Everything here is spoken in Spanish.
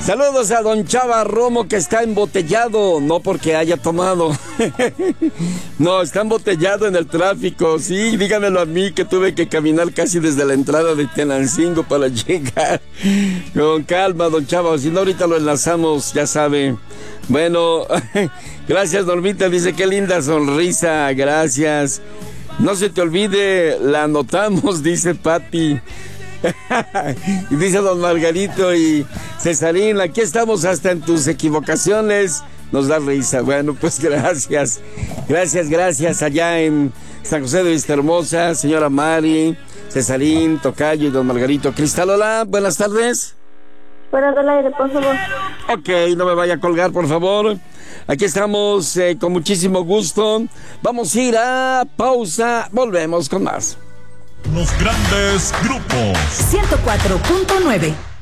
Saludos a don Chava Romo, que está embotellado, no porque haya tomado. No, está embotellado en el tráfico. Sí, dígamelo a mí, que tuve que caminar casi desde la entrada de Tenancingo para llegar. Con calma, don Chava, si no ahorita lo enlazamos, ya sabe. Bueno, gracias, Normita, dice, qué linda sonrisa, gracias. No se te olvide, la anotamos, dice Pati. Y dice don Margarito y Cesarín, aquí estamos hasta en tus equivocaciones, nos da risa. Bueno, pues gracias, allá en San José de Vistahermosa, señora Mari, Cesarín, Tocayo y don Margarito. Cristal, hola, buenas tardes. Fuera del aire, por favor. Ok, no me vaya a colgar, por favor. Aquí estamos con muchísimo gusto. Vamos a ir a pausa, volvemos con más. Los grandes grupos. 104.9